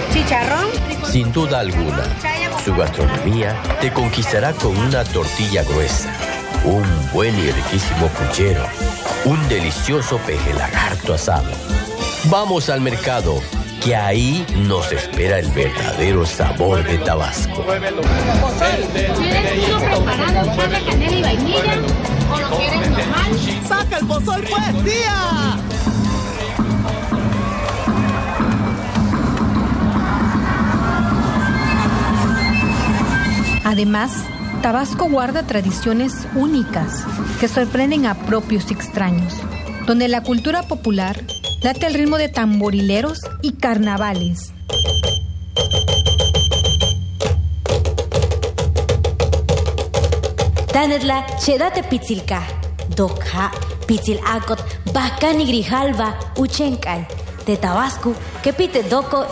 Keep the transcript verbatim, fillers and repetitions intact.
chicharrón. Sin duda alguna, su gastronomía te conquistará con una tortilla gruesa, un buen y riquísimo puchero, un delicioso peje lagarto asado. Vamos al mercado, que ahí nos espera el verdadero sabor de Tabasco. ¿Quieres uno preparado, echarle canela y vainilla? ¿O lo quieres normal? ¡Saca el pozol, pues, tía! Además, Tabasco guarda tradiciones únicas que sorprenden a propios y extraños, donde la cultura popular late al ritmo de tamborileros y carnavales. Tanetla chedate pitzilka, dokha pitzil akot bakani grijalva uchenkay de Tabasco que pite doko